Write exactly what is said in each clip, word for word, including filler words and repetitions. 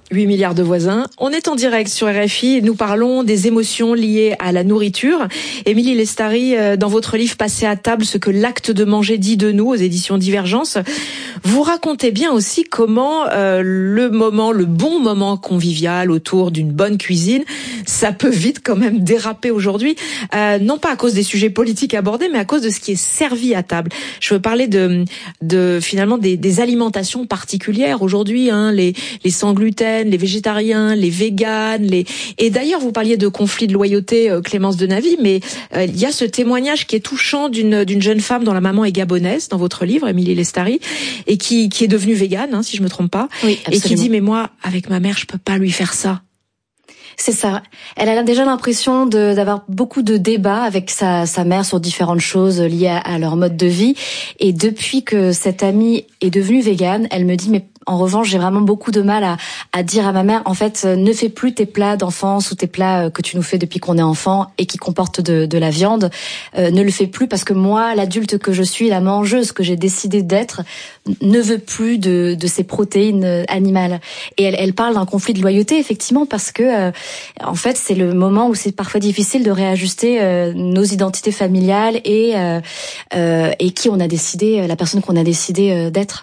huit milliards de voisins. On est en direct sur R F I. Nous parlons des émotions liées à la nourriture. Émilie Lestari, dans votre livre Passer à table, ce que l'acte de manger dit de nous, aux éditions Divergence, vous racontez bien aussi comment euh, le moment, le bon moment convivial autour d'une bonne cuisine, ça peut vite quand même déraper aujourd'hui. Euh, non pas à cause des sujets politiques abordés, mais à cause de ce qui est servi à table. Je veux parler de, de finalement des, des alimentations particulières aujourd'hui, hein, les, les sans gluten, les végétariens, les véganes, les et d'ailleurs vous parliez de conflit de loyauté, euh, Clémence Denavy, mais euh, il y a ce témoignage qui est touchant d'une d'une jeune femme dont la maman est gabonaise dans votre livre, Émilie Lestari, et qui qui est devenue végane, hein, si je me trompe pas, oui, et qui dit mais moi avec ma mère je peux pas lui faire ça. C'est ça. Elle a déjà l'impression de, d'avoir beaucoup de débats avec sa, sa mère sur différentes choses liées à, à leur mode de vie. Et depuis que cette amie est devenue végane, elle me dit mais en revanche, j'ai vraiment beaucoup de mal à, à dire à ma mère, en fait, ne fais plus tes plats d'enfance ou tes plats que tu nous fais depuis qu'on est enfant et qui comportent de, de la viande. Euh, ne le fais plus parce que moi, l'adulte que je suis, la mangeuse que j'ai décidé d'être, ne veut plus de, de ces protéines animales. Et elle, elle parle d'un conflit de loyauté, effectivement, parce que, euh, en fait, c'est le moment où c'est parfois difficile de réajuster euh, nos identités familiales et, euh, euh, et qui on a décidé, la personne qu'on a décidé euh, d'être.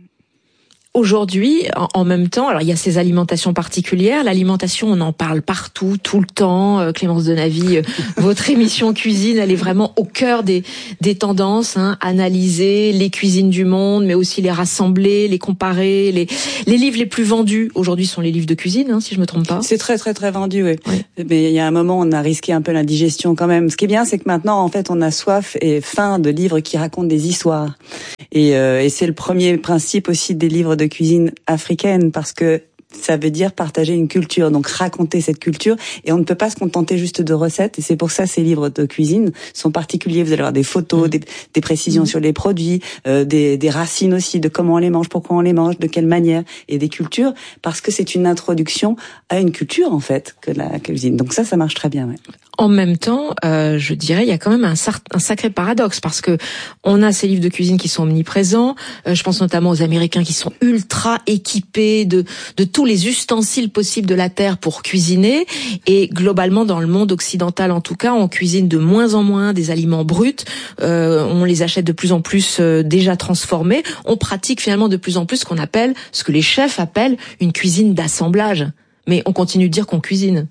Aujourd'hui, en même temps, alors il y a ces alimentations particulières. L'alimentation, on en parle partout, tout le temps. Euh, Clémence Denavy, euh, votre émission cuisine, elle est vraiment au cœur des des tendances. Hein, analyser les cuisines du monde, mais aussi les rassembler, les comparer. Les les livres les plus vendus aujourd'hui sont les livres de cuisine, hein, si je me trompe pas. C'est très très très vendu, oui. oui. Mais il y a un moment, on a risqué un peu l'indigestion quand même. Ce qui est bien, c'est que maintenant, en fait, on a soif et faim de livres qui racontent des histoires. Et, euh, et c'est le premier principe aussi des livres de cuisine africaine, parce que ça veut dire partager une culture, donc raconter cette culture, et on ne peut pas se contenter juste de recettes, et c'est pour ça que ces livres de cuisine sont particuliers. Vous allez avoir des photos, mmh. des, des précisions mmh. sur les produits, euh, des, des racines aussi, de comment on les mange, pourquoi on les mange, de quelle manière, et des cultures, parce que c'est une introduction à une culture, en fait, que la cuisine. Donc ça, ça marche très bien, ouais. En même temps, euh, je dirais, il y a quand même un, un sacré paradoxe, parce que on a ces livres de cuisine qui sont omniprésents. Euh, je pense notamment aux Américains qui sont ultra équipés de de tous les ustensiles possibles de la terre pour cuisiner. Et globalement, dans le monde occidental, en tout cas, on cuisine de moins en moins des aliments bruts. Euh, on les achète de plus en plus euh, déjà transformés. On pratique finalement de plus en plus ce qu'on appelle, ce que les chefs appellent une cuisine d'assemblage. Mais on continue de dire qu'on cuisine.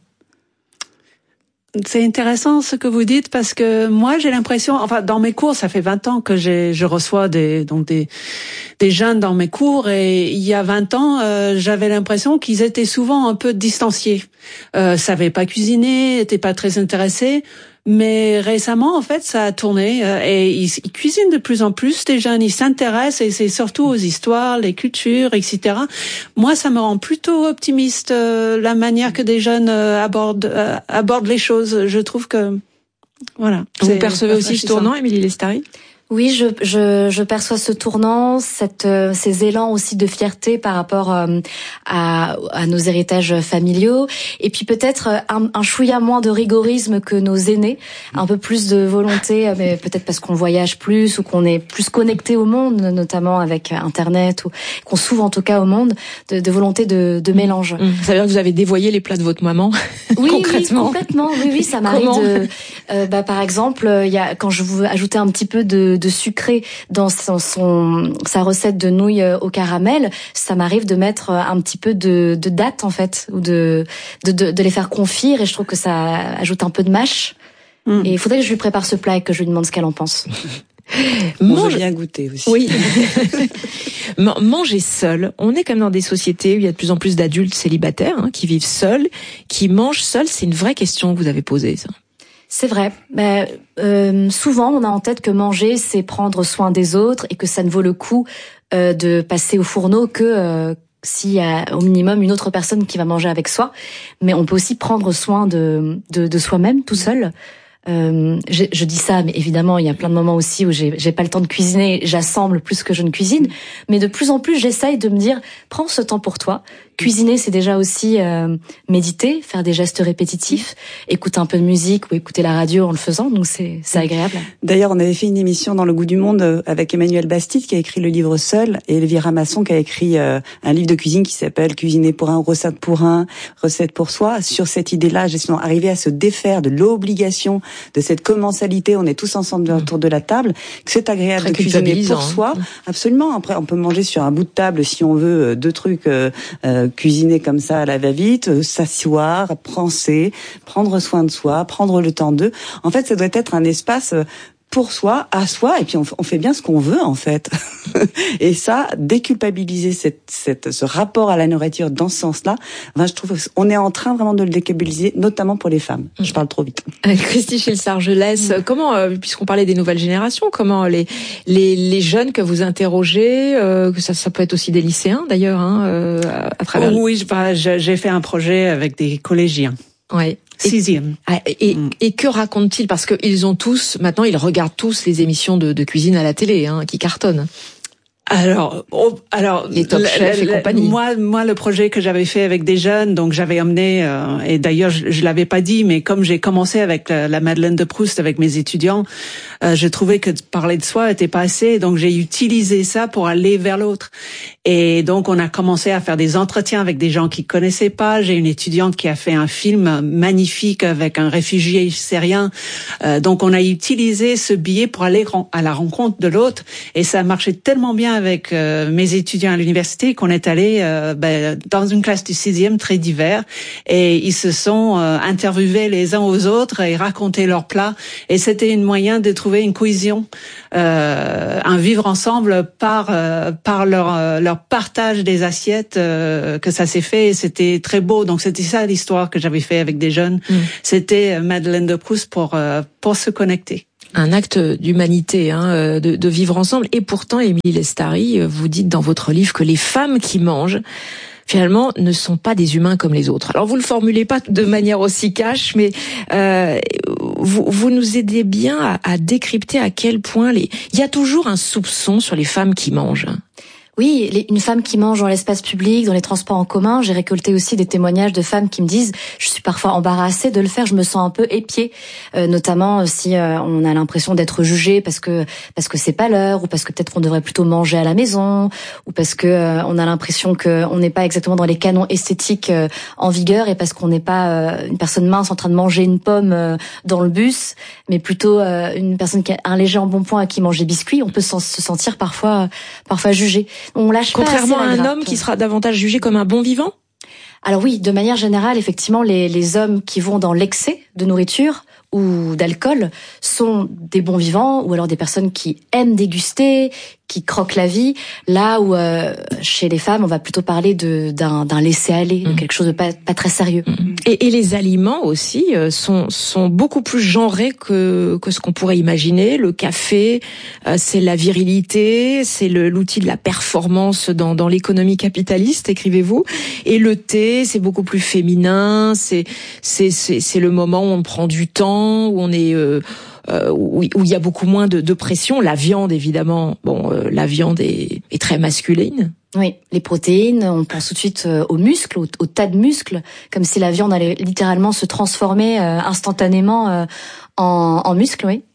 C'est intéressant ce que vous dites, parce que moi j'ai l'impression, enfin dans mes cours, ça fait vingt ans que j'ai, je reçois des donc des des jeunes dans mes cours, et il y a vingt ans, euh, j'avais l'impression qu'ils étaient souvent un peu distanciés, euh, savaient pas cuisiner, étaient pas très intéressés. Mais récemment, en fait, ça a tourné, euh, et ils, ils cuisinent de plus en plus, les jeunes, ils s'intéressent, et c'est surtout aux histoires, les cultures, et cetera. Moi, ça me rend plutôt optimiste, euh, la manière que des jeunes euh, abordent euh, abordent les choses. Je trouve que, voilà. Vous percevez aussi ce tournant, Émilie Lestari ? Oui, je, je, je perçois ce tournant, cette, euh, ces élans aussi de fierté par rapport euh, à, à nos héritages familiaux, et puis peut-être un, un chouïa moins de rigorisme que nos aînés, un peu plus de volonté, mais peut-être parce qu'on voyage plus ou qu'on est plus connecté au monde, notamment avec Internet, ou qu'on s'ouvre en tout cas au monde, de, de volonté de, de mélange. Mmh. Ça veut dire que vous avez dévoyé les plats de votre maman, oui, concrètement. Oui, complètement. Oui, oui, ça m'arrive de. Euh, bah, par exemple, il y a quand je veux ajouter un petit peu de de sucré dans son, son sa recette de nouilles au caramel, ça m'arrive de mettre un petit peu de, de dattes en fait, ou de, de de de les faire confire, et je trouve que ça ajoute un peu de mâche. Mm. Et il faudrait que je lui prépare ce plat et que je lui demande ce qu'elle en pense. On Mange... veut bien goûter aussi. Oui. Manger seul. On est quand même dans des sociétés où il y a de plus en plus d'adultes célibataires, hein, qui vivent seuls, qui mangent seuls. C'est une vraie question que vous avez posée, ça. C'est vrai. Ben, euh, souvent, on a en tête que manger, c'est prendre soin des autres, et que ça ne vaut le coup euh, de passer au fourneau que euh, s'il y a au minimum une autre personne qui va manger avec soi. Mais on peut aussi prendre soin de, de, de soi-même tout seul. Euh, je, je dis ça, mais évidemment, il y a plein de moments aussi où j'ai, j'ai pas le temps de cuisiner, j'assemble plus que je ne cuisine. Mais de plus en plus, j'essaye de me dire, prends ce temps pour toi. Cuisiner, c'est déjà aussi euh, méditer, faire des gestes répétitifs, écouter un peu de musique ou écouter la radio en le faisant, donc c'est, c'est agréable. D'ailleurs, on avait fait une émission dans Le Goût du Monde avec Emmanuel Bastide qui a écrit le livre Seul et Elvira Masson qui a écrit euh, un livre de cuisine qui s'appelle Cuisiner pour un, recette pour un, recette pour soi. Sur cette idée-là, justement, arriver à se défaire de l'obligation, de cette commensalité, on est tous ensemble autour de la table, que c'est agréable Très de cuisiner pour hein. soi. Absolument. Après, on peut manger sur un bout de table si on veut deux trucs euh, euh, cuisiner comme ça à la va-vite, euh, s'asseoir, penser, prendre soin de soi, prendre le temps d'eux. En fait, ça doit être un espace euh, pour soi, à soi, et puis on, on fait bien ce qu'on veut en fait. Et ça, déculpabiliser cette, cette, ce rapport à la nourriture dans ce sens-là, ben, je trouve qu'on est en train vraiment de le déculpabiliser, notamment pour les femmes. Je parle trop vite. Christy Schilsard-Gelès, comment, euh, puisqu'on parlait des nouvelles générations, comment les les, les jeunes que vous interrogez, euh, que ça, ça peut être aussi des lycéens d'ailleurs, hein, euh, à travers. Oh, oui, je, j'ai fait un projet avec des collégiens. Ouais. Sixième. Et, et, et que racontent-ils? Parce qu'ils ont tous, maintenant, ils regardent tous les émissions de, de cuisine à la télé, hein, qui cartonnent. Alors, oh, alors, les Top Chef et compagnie. Moi, moi, le projet que j'avais fait avec des jeunes, donc j'avais emmené, euh, et d'ailleurs je, je l'avais pas dit, mais comme j'ai commencé avec la, la Madeleine de Proust avec mes étudiants, euh, je trouvais que parler de soi était pas assez, donc j'ai utilisé ça pour aller vers l'autre. Et donc on a commencé à faire des entretiens avec des gens qui connaissaient pas. J'ai une étudiante qui a fait un film magnifique avec un réfugié syrien. Euh, donc on a utilisé ce billet pour aller à la rencontre de l'autre, et ça marchait tellement bien avec euh, mes étudiants à l'université qu'on est allé euh, ben, dans une classe du sixième très divers, et ils se sont euh, interviewés les uns aux autres et raconté leurs plats, et c'était un moyen de trouver une cohésion, euh, un vivre ensemble par euh, par leur euh, leur partage des assiettes, euh, que ça s'est fait, et c'était très beau. Donc c'était ça l'histoire que j'avais fait avec des jeunes. Mmh. C'était Madeleine de Proust pour euh, pour se connecter. Un acte d'humanité, hein, de, de vivre ensemble. Et pourtant, Émilie Lestari, vous dites dans votre livre que les femmes qui mangent, finalement, ne sont pas des humains comme les autres. Alors, vous le formulez pas de manière aussi cash, mais euh, vous, vous nous aidez bien à, à décrypter à quel point les... il y a toujours un soupçon sur les femmes qui mangent. Oui, les, une femme qui mange dans l'espace public, dans les transports en commun. J'ai récolté aussi des témoignages de femmes qui me disent « je suis parfois embarrassée de le faire, je me sens un peu épiée euh, », notamment si euh, on a l'impression d'être jugé parce que parce que c'est pas l'heure, ou parce que peut-être qu'on devrait plutôt manger à la maison, ou parce que euh, on a l'impression que on n'est pas exactement dans les canons esthétiques euh, en vigueur, et parce qu'on n'est pas euh, une personne mince en train de manger une pomme euh, dans le bus, mais plutôt euh, une personne qui a un léger embonpoint à qui mange des biscuits. On peut se sentir parfois parfois jugé. On lâche Contrairement pas à un grappe. homme qui sera davantage jugé comme un bon vivant? Alors oui, de manière générale, effectivement, les, les hommes qui vont dans l'excès de nourriture ou d'alcool sont des bons vivants, ou alors des personnes qui aiment déguster, qui croquent la vie, là où euh, chez les femmes, on va plutôt parler de d'un, d'un laisser-aller, mmh. de quelque chose de pas, pas très sérieux. Mmh. Et, et les aliments aussi euh, sont sont beaucoup plus genrés que que ce qu'on pourrait imaginer. Le café, euh, c'est la virilité, c'est le, l'outil de la performance dans dans l'économie capitaliste, écrivez-vous. Et le thé, c'est beaucoup plus féminin, c'est c'est c'est c'est le moment où on prend du temps, où on est euh, euh, où, où il y a beaucoup moins de, de pression. La viande, évidemment, bon, euh, la viande est, est très masculine. Oui, les protéines, on pense tout de suite euh, aux muscles, au, au tas de muscles, comme si la viande allait littéralement se transformer euh, instantanément euh, en, en muscles, oui.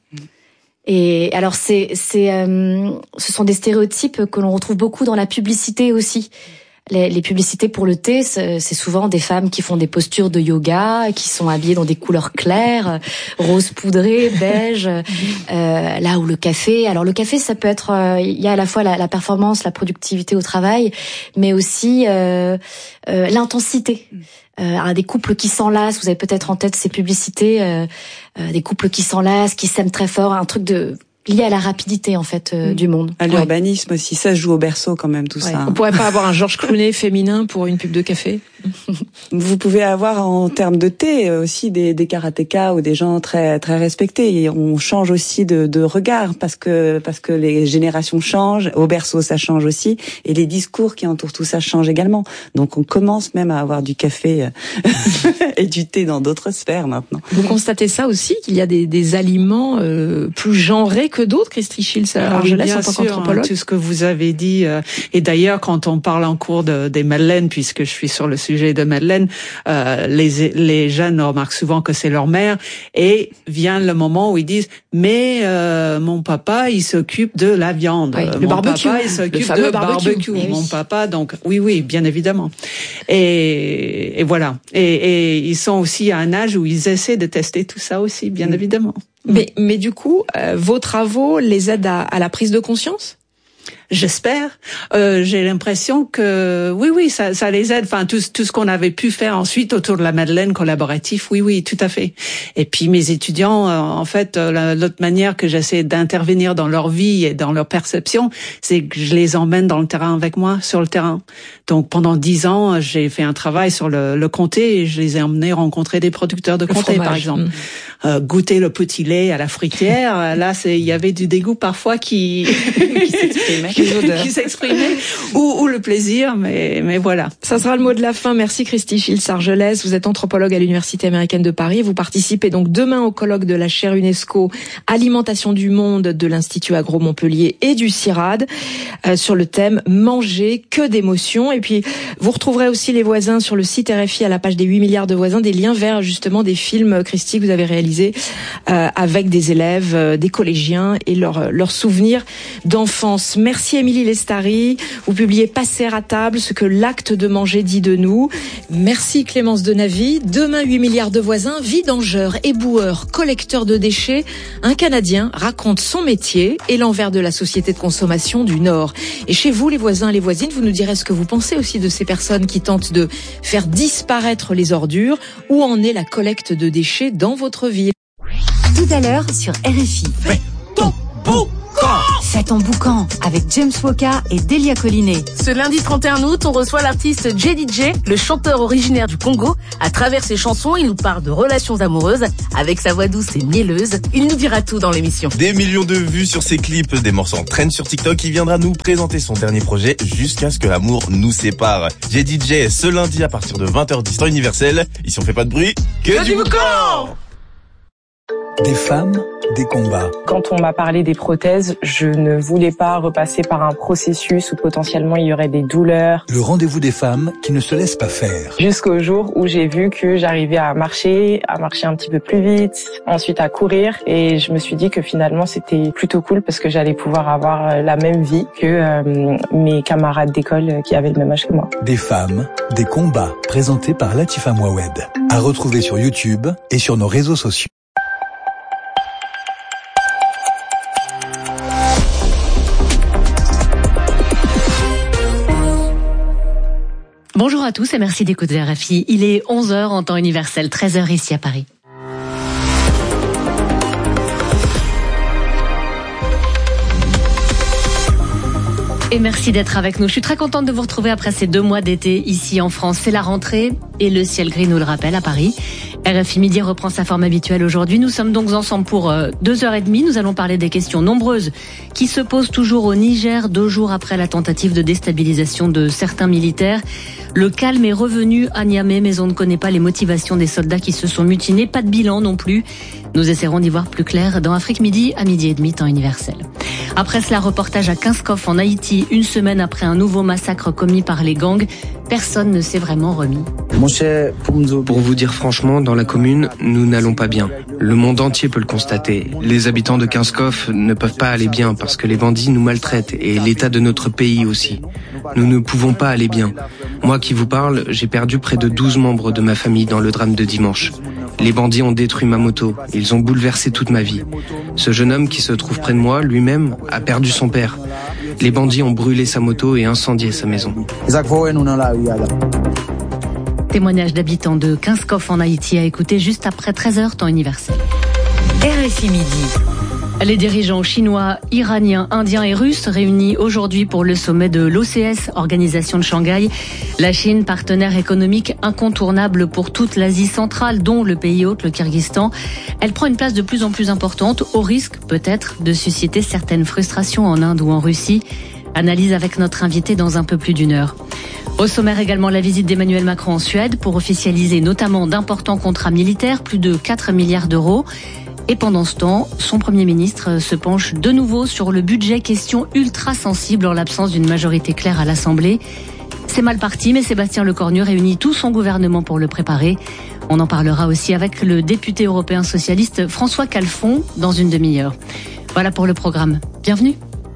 Et alors c'est c'est euh, ce sont des stéréotypes que l'on retrouve beaucoup dans la publicité aussi. Les, les publicités pour le thé, c'est, c'est souvent des femmes qui font des postures de yoga, qui sont habillées dans des couleurs claires, rose poudré, beige. Euh, là où le café, alors le café, ça peut être, euh, il y a à la fois la, la performance, la productivité au travail, mais aussi euh, euh, l'intensité. Euh, des couples qui s'enlacent, vous avez peut-être en tête ces publicités, euh, euh, des couples qui s'enlacent, qui s'aiment très fort, un truc de lié à la rapidité en fait euh, mmh. du monde. À l'urbanisme ouais. aussi, ça se joue au berceau quand même tout ouais. ça. On pourrait pas avoir un George Clooney féminin pour une pub de café? Vous pouvez avoir en termes de thé aussi des, des karatékas ou des gens très très respectés. Et on change aussi de, de regard parce que parce que les générations changent. Au berceau, ça change aussi, et les discours qui entourent tout ça changent également. Donc on commence même à avoir du café et du thé dans d'autres sphères maintenant. Vous constatez ça aussi, qu'il y a des, des aliments euh, plus genrés que d'autres, Christy Schiltz-Argelès, en tant qu'anthropologue? Tout ce que vous avez dit. Euh, et d'ailleurs, quand on parle en cours de, des madeleines, puisque je suis sur le sujet de madeleine, euh, les, les jeunes remarquent souvent que c'est leur mère, et vient le moment où ils disent mais euh, mon papa il s'occupe de la viande, oui, mon le barbecue, papa il s'occupe de barbecue, barbecue. Oui. Mon papa, donc oui oui bien évidemment, et, et voilà, et, et ils sont aussi à un âge où ils essaient de tester tout ça aussi, bien mmh. évidemment. Mais, mais du coup, euh, vos travaux les aident à, à la prise de conscience? J'espère. Euh, j'ai l'impression que oui, oui, ça, ça les aide. Enfin, tout, tout ce qu'on avait pu faire ensuite autour de la Madeleine collaboratif, oui, oui, tout à fait. Et puis mes étudiants, euh, en fait, euh, l'autre manière que j'essaie d'intervenir dans leur vie et dans leur perception, c'est que je les emmène dans le terrain avec moi, sur le terrain. Donc pendant dix ans, j'ai fait un travail sur le, le comté et je les ai emmenés rencontrer des producteurs de le comté, fromage. Par exemple. Mmh. Euh, goûter le petit lait à la fruitière. Là, c'est, il y avait du dégoût parfois qui qui s'exprimait. qui s'exprimait, ou, ou le plaisir, mais, mais voilà. Ça sera le mot de la fin. Merci Christy Schiltz-Argelès. Vous êtes anthropologue à l'Université américaine de Paris. Vous participez donc demain au colloque de la chaire UNESCO Alimentation du Monde de l'Institut Agro Montpellier et du CIRAD euh, sur le thème Manger, que d'émotions. Et puis, vous retrouverez aussi les voisins sur le site R F I à la page des huit milliards de voisins, des liens vers justement des films, Christy, que vous avez réalisés euh, avec des élèves, euh, des collégiens et leurs leurs souvenirs d'enfance. Merci Émilie Lestari. Vous publiez Passer à table, ce que l'acte de manger dit de nous. Merci Clémence Denavy. Demain, huit milliards de voisins, vidangeurs, éboueurs, collecteurs de déchets. Un Canadien raconte son métier et l'envers de la société de consommation du Nord. Et chez vous, les voisins, les voisines, vous nous direz ce que vous pensez aussi de ces personnes qui tentent de faire disparaître les ordures. Où en est la collecte de déchets dans votre ville? Tout à l'heure sur R F I. Fais ton boucan. Fais ton boucan avec James Woka et Delia Collinet. Ce lundi trente et un août, on reçoit l'artiste J D J, le chanteur originaire du Congo. À travers ses chansons, il nous parle de relations amoureuses. Avec sa voix douce et mielleuse, il nous dira tout dans l'émission. Des millions de vues sur ses clips, des morceaux en trend sur TikTok. Il viendra nous présenter son dernier projet Jusqu'à ce que l'amour nous sépare. J D J ce lundi à partir de vingt heures dix temps universel. Ici on fait pas de bruit, que, que du boucan. Des femmes, des combats. Quand on m'a parlé des prothèses, je ne voulais pas repasser par un processus où potentiellement il y aurait des douleurs. Le rendez-vous des femmes qui ne se laissent pas faire. Jusqu'au jour où j'ai vu que j'arrivais à marcher, à marcher un petit peu plus vite, ensuite à courir, et je me suis dit que finalement c'était plutôt cool parce que j'allais pouvoir avoir la même vie que euh, mes camarades d'école qui avaient le même âge que moi. Des femmes, des combats, présentés par Latifa Mouawed. À retrouver sur YouTube et sur nos réseaux sociaux. Bonjour à tous et merci d'écouter R F I. Il est onze heures en temps universel, treize heures ici à Paris. Et merci d'être avec nous. Je suis très contente de vous retrouver après ces deux mois d'été ici en France. C'est la rentrée et le ciel gris nous le rappelle à Paris. R F I Midi reprend sa forme habituelle aujourd'hui. Nous sommes donc ensemble pour euh, deux heures et demie. Nous allons parler des questions nombreuses qui se posent toujours au Niger, deux jours après la tentative de déstabilisation de certains militaires. Le calme est revenu à Niamey, mais on ne connaît pas les motivations des soldats qui se sont mutinés. Pas de bilan non plus. Nous essaierons d'y voir plus clair dans Afrique Midi à midi et demi, temps universel. Après cela, reportage à Kinskov en Haïti, une semaine après un nouveau massacre commis par les gangs. Personne ne s'est vraiment remis. Pour vous dire franchement, dans la commune, nous n'allons pas bien. Le monde entier peut le constater. Les habitants de Kinskov ne peuvent pas aller bien parce que les bandits nous maltraitent et l'état de notre pays aussi. Nous ne pouvons pas aller bien. Moi qui vous parle, j'ai perdu près de douze membres de ma famille dans le drame de dimanche. Les bandits ont détruit ma moto. Ils ont bouleversé toute ma vie. Ce jeune homme qui se trouve près de moi, lui-même, a perdu son père. Les bandits ont brûlé sa moto et incendié sa maison. Témoignage d'habitants de Kinskov en Haïti à écouter juste après treize heures, temps universel. R F I Midi. Les dirigeants chinois, iraniens, indiens et russes réunis aujourd'hui pour le sommet de l'O C S, Organisation de Shanghai. La Chine, partenaire économique incontournable pour toute l'Asie centrale, dont le pays hôte, le Kyrgyzstan. Elle prend une place de plus en plus importante, au risque peut-être de susciter certaines frustrations en Inde ou en Russie. Analyse avec notre invité dans un peu plus d'une heure. Au sommaire également la visite d'Emmanuel Macron en Suède pour officialiser notamment d'importants contrats militaires, plus de quatre milliards d'euros. Et pendant ce temps, son Premier ministre se penche de nouveau sur le budget, question ultra sensible en l'absence d'une majorité claire à l'Assemblée. C'est mal parti, mais Sébastien Lecornu réunit tout son gouvernement pour le préparer. On en parlera aussi avec le député européen socialiste François Calfon dans une demi-heure. Voilà pour le programme. Bienvenue.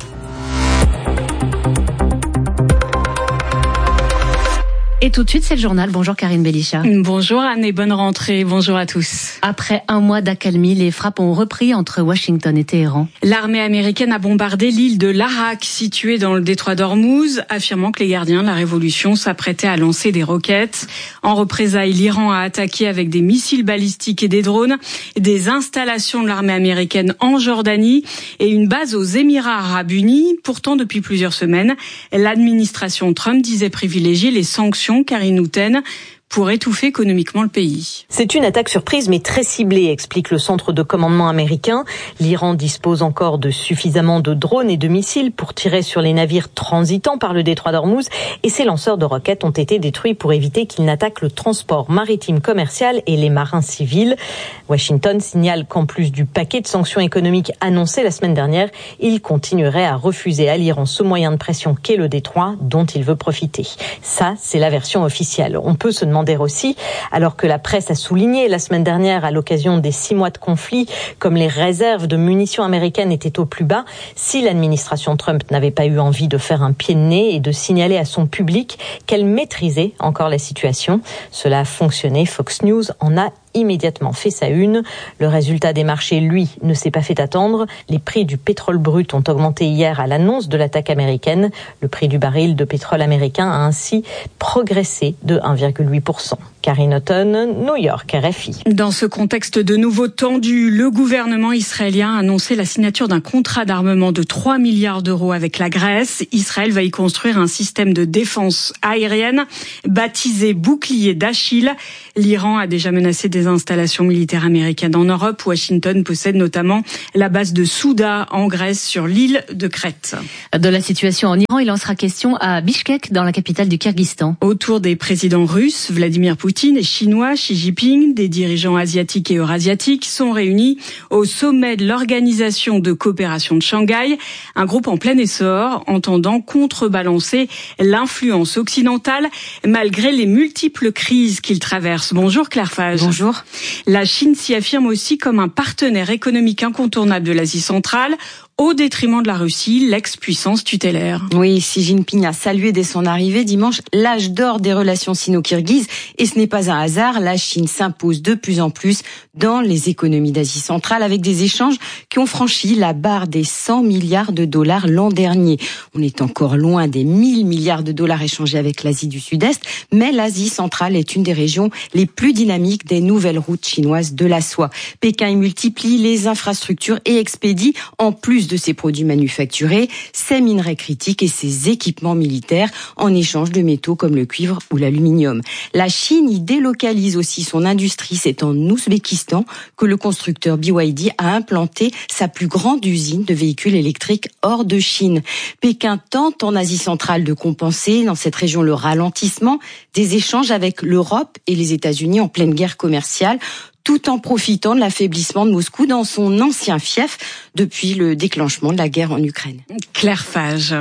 Et tout de suite, c'est le journal. Bonjour Karine Belisha. Bonjour Anne et bonne rentrée. Bonjour à tous. Après un mois d'accalmie, les frappes ont repris entre Washington et Téhéran. L'armée américaine a bombardé l'île de Larak, située dans le détroit d'Ormuz, affirmant que les gardiens de la révolution s'apprêtaient à lancer des roquettes. En représailles, l'Iran a attaqué avec des missiles balistiques et des drones des installations de l'armée américaine en Jordanie et une base aux Émirats arabes unis. Pourtant, depuis plusieurs semaines, l'administration Trump disait privilégier les sanctions. Karine Houten, pour étouffer économiquement le pays. C'est une attaque surprise mais très ciblée, explique le centre de commandement américain. L'Iran dispose encore de suffisamment de drones et de missiles pour tirer sur les navires transitant par le détroit d'Ormuz et ces lanceurs de roquettes ont été détruits pour éviter qu'ils n'attaquent le transport maritime commercial et les marins civils. Washington signale qu'en plus du paquet de sanctions économiques annoncé la semaine dernière, il continuerait à refuser à l'Iran ce moyen de pression qu'est le détroit dont il veut profiter. Ça, c'est la version officielle. On peut se demander aussi, alors que la presse a souligné la semaine dernière à l'occasion des six mois de conflit, comme les réserves de munitions américaines étaient au plus bas, si l'administration Trump n'avait pas eu envie de faire un pied de nez et de signaler à son public qu'elle maîtrisait encore la situation. Cela a fonctionné. Fox News en a immédiatement fait sa une. Le résultat des marchés, lui, ne s'est pas fait attendre. Les prix du pétrole brut ont augmenté hier à l'annonce de l'attaque américaine. Le prix du baril de pétrole américain a ainsi progressé de un virgule huit pour cent. Karine Houten, New York, R F I. Dans ce contexte de nouveau tendu, le gouvernement israélien a annoncé la signature d'un contrat d'armement de trois milliards d'euros avec la Grèce. Israël va y construire un système de défense aérienne baptisé bouclier d'Achille. L'Iran a déjà menacé des installations militaires américaines en Europe. Washington possède notamment la base de Souda en Grèce sur l'île de Crète. De la situation en Iran, il en sera question à Bishkek, dans la capitale du Kyrgyzstan. Autour des présidents russes, Vladimir Poutine, et chinois, Xi Jinping, des dirigeants asiatiques et eurasiatiques sont réunis au sommet de l'Organisation de coopération de Shanghai, un groupe en plein essor entendant contrebalancer l'influence occidentale malgré les multiples crises qu'il traverse. Bonjour Claire Fage. Bonjour. La Chine s'y affirme aussi comme un partenaire économique incontournable de l'Asie centrale, au détriment de la Russie, l'ex-puissance tutélaire. Oui, Xi Jinping a salué dès son arrivée dimanche l'âge d'or des relations sino-kirghizes et ce n'est pas un hasard, la Chine s'impose de plus en plus dans les économies d'Asie centrale avec des échanges qui ont franchi la barre des cent milliards de dollars l'an dernier. On est encore loin des mille milliards de dollars échangés avec l'Asie du Sud-Est, mais l'Asie centrale est une des régions les plus dynamiques des nouvelles routes chinoises de la soie. Pékin y multiplie les infrastructures et expédie, en plus de ses produits manufacturés, ses minerais critiques et ses équipements militaires en échange de métaux comme le cuivre ou l'aluminium. La Chine y délocalise aussi son industrie. C'est en Ouzbékistan que le constructeur B Y D a implanté sa plus grande usine de véhicules électriques hors de Chine. Pékin tente en Asie centrale de compenser dans cette région le ralentissement des échanges avec l'Europe et les États-Unis en pleine guerre commerciale, tout en profitant de l'affaiblissement de Moscou dans son ancien fief depuis le déclenchement de la guerre en Ukraine. Claire Fage.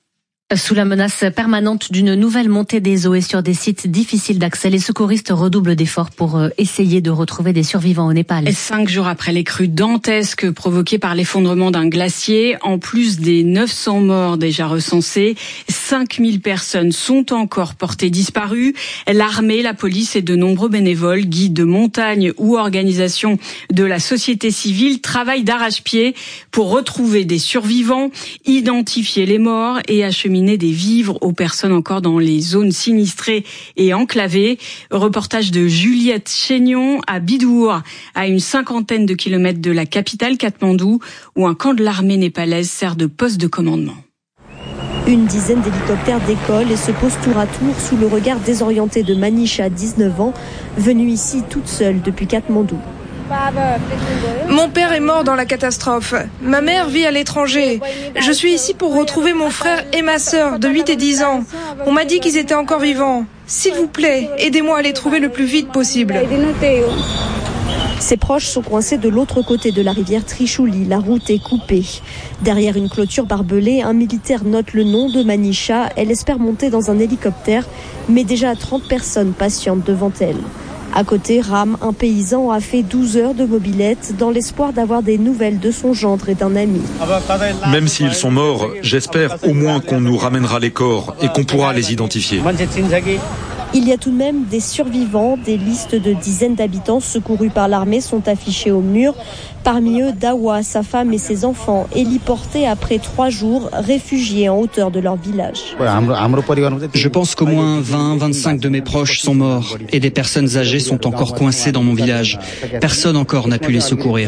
Sous la menace permanente d'une nouvelle montée des eaux et sur des sites difficiles d'accès, les secouristes redoublent d'efforts pour essayer de retrouver des survivants au Népal. Et cinq jours après les crues dantesques provoquées par l'effondrement d'un glacier, en plus des neuf cents morts déjà recensés, cinq mille personnes sont encore portées disparues. L'armée, la police et de nombreux bénévoles, guides de montagne ou organisations de la société civile travaillent d'arrache-pied pour retrouver des survivants, identifier les morts et acheminer acheminer des vivres aux personnes encore dans les zones sinistrées et enclavées. Reportage de Juliette Chénion à Bidour, à une cinquantaine de kilomètres de la capitale Katmandou, où un camp de l'armée népalaise sert de poste de commandement. Une dizaine d'hélicoptères décollent et se posent tour à tour sous le regard désorienté de Manisha, dix-neuf ans, venue ici toute seule depuis Katmandou. Mon père est mort dans la catastrophe. Ma mère vit à l'étranger. Je suis ici pour retrouver mon frère et ma sœur de huit et dix ans. On m'a dit qu'ils étaient encore vivants. S'il vous plaît, aidez-moi à les trouver le plus vite possible. Ses proches sont coincés de l'autre côté de la rivière Trichouli. La route est coupée. Derrière une clôture barbelée, un militaire note le nom de Manisha. Elle espère monter dans un hélicoptère, mais déjà trente personnes patientent devant elle. À côté, Ram, un paysan, a fait douze heures de mobilette dans l'espoir d'avoir des nouvelles de son gendre et d'un ami. Même s'ils sont morts, j'espère au moins qu'on nous ramènera les corps et qu'on pourra les identifier. Il y a tout de même des survivants. Des listes de dizaines d'habitants secourus par l'armée sont affichées au mur. Parmi eux, Dawa, sa femme et ses enfants, héliportés après trois jours, réfugiés en hauteur de leur village. Je pense qu'au moins vingt à vingt-cinq de mes proches sont morts et des personnes âgées sont encore coincées dans mon village. Personne encore n'a pu les secourir.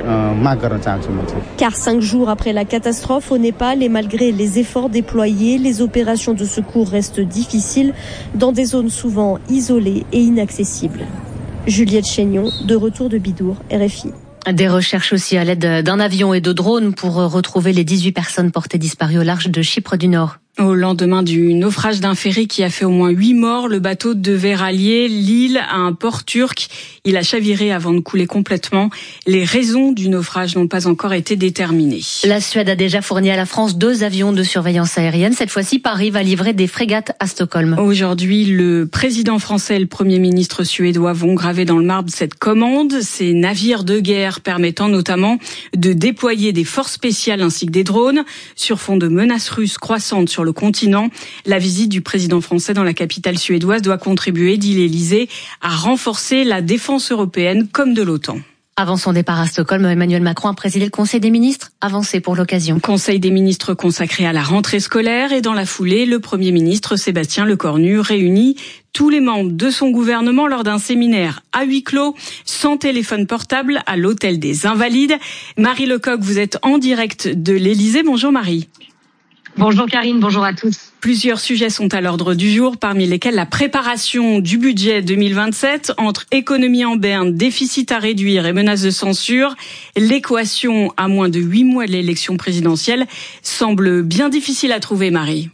Car cinq jours après la catastrophe au Népal et malgré les efforts déployés, les opérations de secours restent difficiles dans des zones souvent isolées et inaccessibles. Juliette Chénion, de retour de Bidour, R F I. Des recherches aussi à l'aide d'un avion et de drones pour retrouver les dix-huit personnes portées disparues au large de Chypre du Nord. Au lendemain du naufrage d'un ferry qui a fait au moins huit morts, le bateau devait rallier l'île à un port turc. Il a chaviré avant de couler complètement. Les raisons du naufrage n'ont pas encore été déterminées. La Suède a déjà fourni à la France deux avions de surveillance aérienne. Cette fois-ci, Paris va livrer des frégates à Stockholm. Aujourd'hui, le président français et le premier ministre suédois vont graver dans le marbre cette commande. Ces navires de guerre permettant notamment de déployer des forces spéciales ainsi que des drones sur fond de menaces russes croissantes sur le continent. La visite du président français dans la capitale suédoise doit contribuer, dit l'Élysée, à renforcer la défense européenne comme de l'OTAN. Avant son départ à Stockholm, Emmanuel Macron a présidé le Conseil des ministres, avancé pour l'occasion. Conseil des ministres consacré à la rentrée scolaire et dans la foulée, le Premier ministre Sébastien Lecornu réunit tous les membres de son gouvernement lors d'un séminaire à huis clos, sans téléphone portable, à l'hôtel des Invalides. Marie Lecoq, vous êtes en direct de l'Élysée. Bonjour Marie. Bonjour Karine, bonjour à tous. Plusieurs sujets sont à l'ordre du jour, parmi lesquels la préparation du budget deux mille vingt-sept, entre économie en berne, déficit à réduire et menaces de censure. L'équation à moins de huit mois de l'élection présidentielle semble bien difficile à trouver, Marie.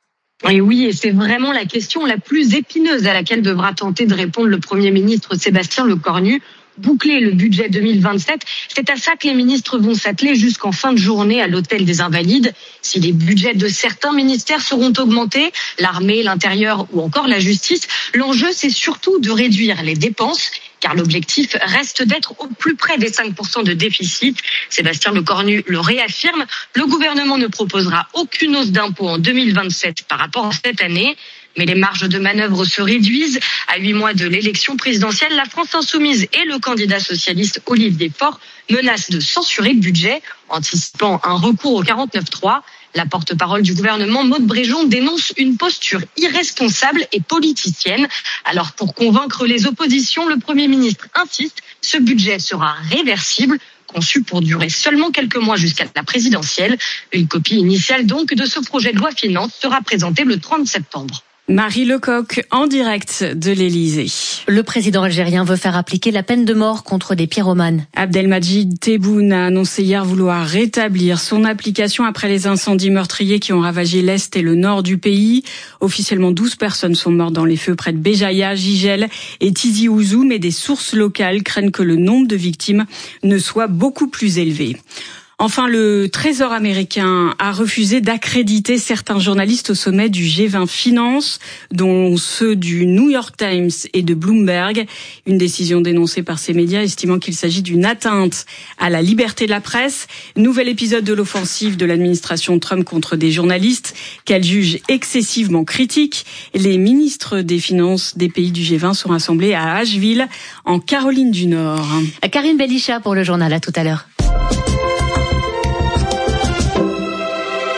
Et oui, et c'est vraiment la question la plus épineuse à laquelle devra tenter de répondre le Premier ministre Sébastien Lecornu. Boucler le budget deux mille vingt-sept, c'est à ça que les ministres vont s'atteler jusqu'en fin de journée à l'hôtel des Invalides. Si les budgets de certains ministères seront augmentés, l'armée, l'intérieur ou encore la justice, l'enjeu c'est surtout de réduire les dépenses, car l'objectif reste d'être au plus près des cinq pour cent de déficit. Sébastien Lecornu le réaffirme, le gouvernement ne proposera aucune hausse d'impôts en deux mille vingt-sept par rapport à cette année. Mais les marges de manœuvre se réduisent. À huit mois de l'élection présidentielle, la France insoumise et le candidat socialiste Olivier Faure menacent de censurer le budget, anticipant un recours au quarante-neuf trois. La porte-parole du gouvernement, Maud Bréjon, dénonce une posture irresponsable et politicienne. Alors pour convaincre les oppositions, le Premier ministre insiste, ce budget sera réversible, conçu pour durer seulement quelques mois jusqu'à la présidentielle. Une copie initiale donc de ce projet de loi finances sera présentée le trente septembre. Marie Lecoq, en direct de l'Élysée. Le président algérien veut faire appliquer la peine de mort contre des pyromanes. Abdelmajid Tebboune a annoncé hier vouloir rétablir son application après les incendies meurtriers qui ont ravagé l'Est et le Nord du pays. Officiellement, douze personnes sont mortes dans les feux près de Béjaïa, Jijel et Tizi Ouzou, mais des sources locales craignent que le nombre de victimes ne soit beaucoup plus élevé. Enfin, le Trésor américain a refusé d'accréditer certains journalistes au sommet du G vingt Finance, dont ceux du New York Times et de Bloomberg. Une décision dénoncée par ces médias, estimant qu'il s'agit d'une atteinte à la liberté de la presse. Nouvel épisode de l'offensive de l'administration Trump contre des journalistes qu'elle juge excessivement critiques. Les ministres des Finances des pays du G vingt sont rassemblés à Asheville, en Caroline du Nord. Karine Bellicha pour le journal, à tout à l'heure.